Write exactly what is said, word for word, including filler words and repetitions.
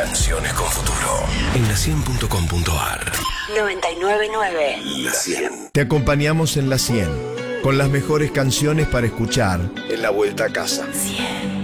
Canciones con futuro. En la cien punto com punto ar. noventa y nueve punto nueve. La cien. Te acompañamos en la cien, con las mejores canciones para escuchar en la vuelta a casa. cien.